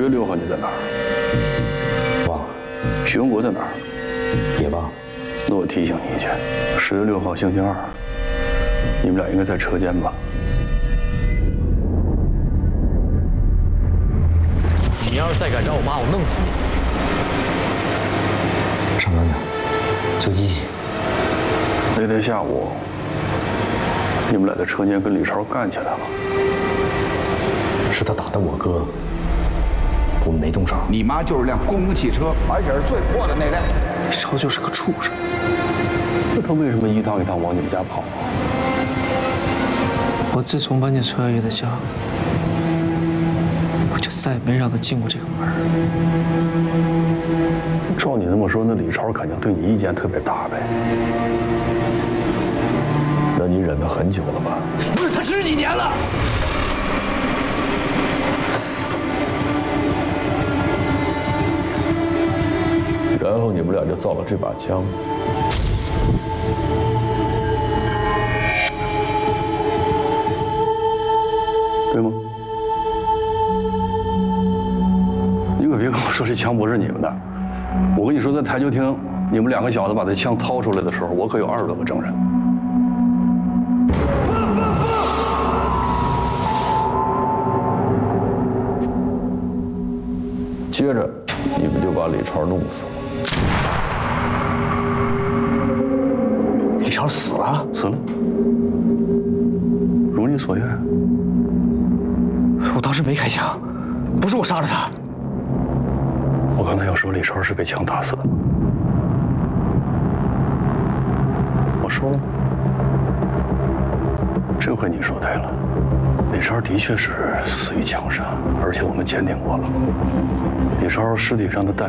10月6号你在哪儿？ 忘了， 徐文国在哪儿？ 也忘了。 那我提醒你一句，10月6号星期二，你们俩应该在车间吧？ 你要是再敢找我妈，我弄死你！ 上班呢，修机器。 那天下午，你们俩在车间跟李超干起来了。 是他打的我哥，我们没动手。 你妈就是辆公共汽车，而且是最破的那辆。 李超就是个畜生。 那他为什么一趟一趟往你们家跑啊？ 我自从搬进崔小月的家，我就再也没让他进过这个门。 照你这么说，那李超肯定对你意见特别大呗？那你忍得很久了吧？ 不是他10几年了。 然后你们俩就造了这把枪。对吗？你可别跟我说这枪不是你们的。我跟你说，在台球厅，你们2个小子把这枪掏出来的时候，我可有20多个证人。接着，你们就把李超弄死了。 李超死了？ 死了，如你所愿。 我当时没开枪，不是我杀了他。 我刚才要说李超是被枪打死的，我说了吗？这回你说对了，李超的确是死于枪杀，而且我们鉴定过了，李超尸体上的弹